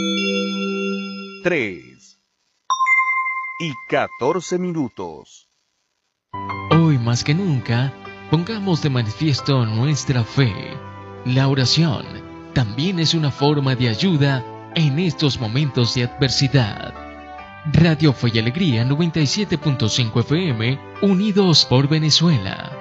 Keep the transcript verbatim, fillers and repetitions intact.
tres y catorce minutos. Hoy más que nunca, pongamos de manifiesto nuestra fe. La oración también es una forma de ayuda en estos momentos de adversidad. Radio Fe y Alegría noventa y siete punto cinco F M, unidos por Venezuela.